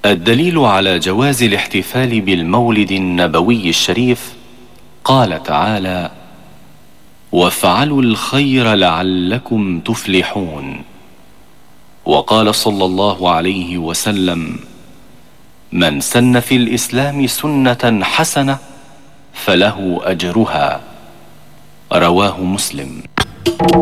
الدليل على جواز الاحتفال بالمولد النبوي الشريف قال تعالى: وافعلوا الخير لعلكم تفلحون. وقال صلى الله عليه وسلم: من سن في الإسلام سنة حسنة فله أجرها. رواه مسلم.